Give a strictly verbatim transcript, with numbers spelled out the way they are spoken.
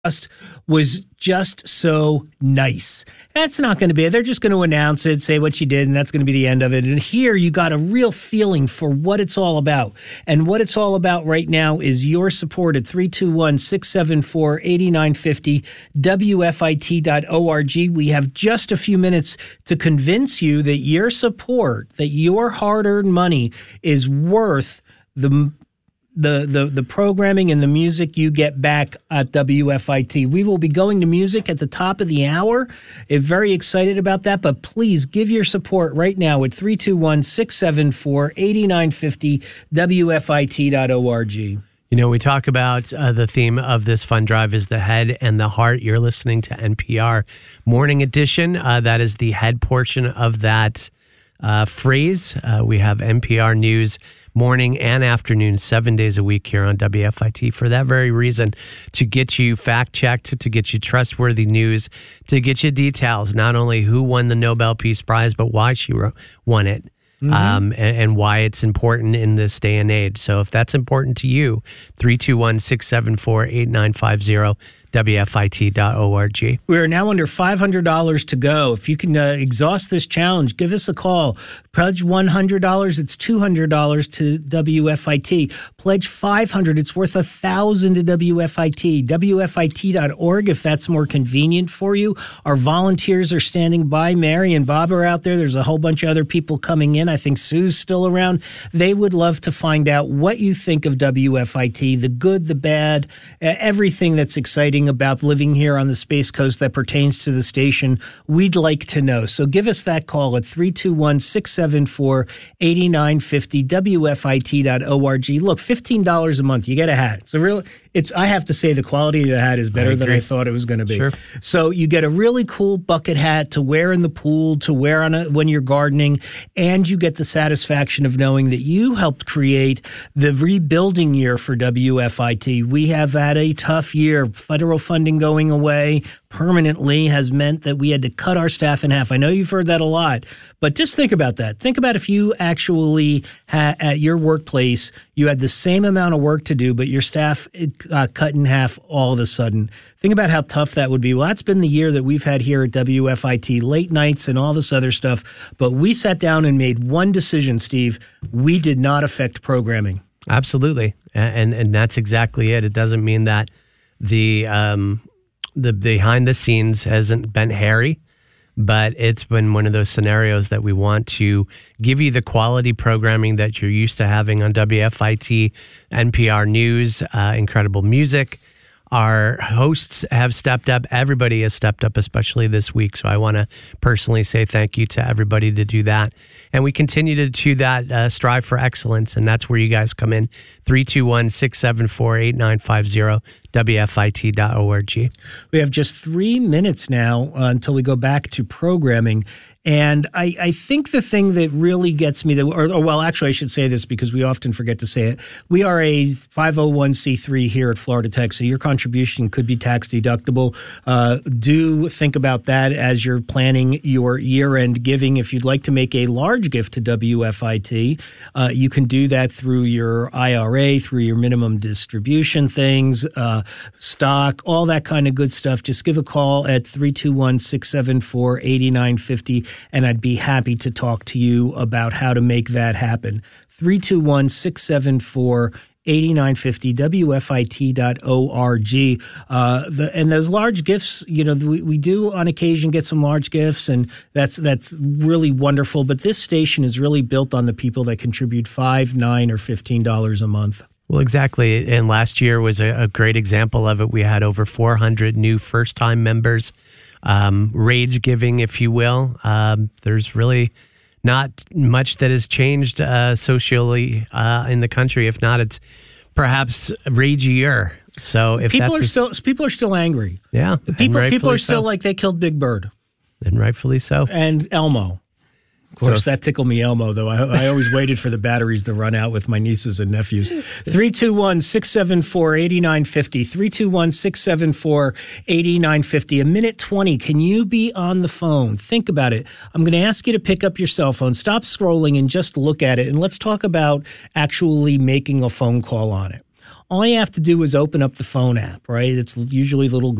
was just so nice. That's not going to be it. They're just going to announce it, say what you did, and that's going to be the end of it. And here you got a real feeling for what it's all about. And what it's all about right now is your support at three two one, six seven four, eight nine five zero, W F I T dot org. We have just a few minutes to convince you that your support, that your hard-earned money is worth the The, the the programming and the music you get back at W F I T. We will be going to music at the top of the hour. I'm very excited about that, but please give your support right now at three two one, six seven four, eight nine five zero, W F I T dot org. You know, we talk about uh, the theme of this fund drive is the head and the heart. You're listening to N P R Morning Edition. Uh, that is the head portion of that uh, phrase. Uh, we have N P R News morning and afternoon, seven days a week here on W F I T for that very reason, to get you fact-checked, to get you trustworthy news, to get you details, not only who won the Nobel Peace Prize, but why she won it. Mm-hmm. Um, and, and why it's important in this day and age. So if that's important to you, three two one, six seven four, eight nine five zero, W F I T dot org. We are now under five hundred dollars to go. If you can uh, exhaust this challenge, give us a call. Pledge one hundred dollars, it's two hundred dollars to W F I T. Pledge five hundred dollars, it's worth one thousand dollars to W F I T. W F I T dot org if that's more convenient for you. Our volunteers are standing by. Mary and Bob are out there. There's a whole bunch of other people coming in. I think Sue's still around. They would love to find out what you think of W F I T, the good, the bad, uh, everything that's exciting about living here on the Space Coast that pertains to the station. We'd like to know. So give us that call at three two one, six seven four, eight nine five zero, W F I T dot org. Look, fifteen dollars a month, you get a hat. It's a real, it's, I have to say the quality of the hat is better I than I thought it was going to be. Sure. So you get a really cool bucket hat to wear in the pool, to wear on a, when you're gardening, and you get the satisfaction of knowing that you helped create the rebuilding year for W F I T. We have had a tough year. Federal funding going away permanently has meant that we had to cut our staff in half. I know you've heard that a lot, but just think about that. Think about if you actually had at your workplace, you had the same amount of work to do, but your staff uh, cut in half all of a sudden. Think about how tough that would be. Well, that's been the year that we've had here at W F I T, late nights and all this other stuff. But we sat down and made one decision, Steve. We did not affect programming. Absolutely. And and that's exactly it. It doesn't mean that the um, the behind the scenes hasn't been hairy, but it's been one of those scenarios that we want to give you the quality programming that you're used to having on W F I T, N P R News, uh, incredible music. Our hosts have stepped up. Everybody has stepped up, especially this week. So I want to personally say thank you to everybody to do that. And we continue to do that, uh, strive for excellence. And that's where you guys come in. three two one, six seven four, eight nine five zero, W F I T dot org. We have just three minutes now uh, until we go back to programming. And I, I think the thing that really gets me, that, or, or well, actually, I should say this because we often forget to say it. We are a five oh one c three here at Florida Tech, so your contribution could be tax deductible. Uh, do think about that as you're planning your year-end giving. If you'd like to make a large gift to W F I T, uh, you can do that through your I R A, through your minimum distribution things, uh, stock, all that kind of good stuff. Just give a call at three two one, six seven four, eight nine five zero. And I'd be happy to talk to you about how to make that happen. three two one, six seven four, eight nine five zero, W F I T dot org. Uh, the, and those large gifts, you know, we, we do on occasion get some large gifts, and that's that's really wonderful. But this station is really built on the people that contribute five, nine, or fifteen dollars a month. Well, exactly. And last year was a, a great example of it. We had over four hundred new first-time members. Um, rage giving, if you will. Um, there's really not much that has changed uh, socially uh, in the country. If not, it's perhaps ragier. So if people that's are still people are still angry. Yeah, people people are still so. like they killed Big Bird, and rightfully so. And Elmo. Of course, so, that tickled me, Elmo, though. I, I always waited for the batteries to run out with my nieces and nephews. three two one, six seven four, eight nine five zero. three two one, six seven four, eight nine five zero. A minute twenty. Can you be on the phone? Think about it. I'm going to ask you to pick up your cell phone, stop scrolling, and just look at it. And let's talk about actually making a phone call on it. all you have to do is open up the phone app, right? It's usually little